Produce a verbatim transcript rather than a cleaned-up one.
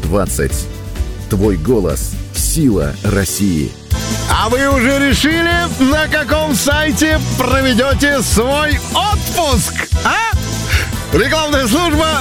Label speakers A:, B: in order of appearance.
A: двадцать. Твой голос – сила России.
B: А вы уже решили, на каком сайте проведете свой отпуск? А? Рекламная служба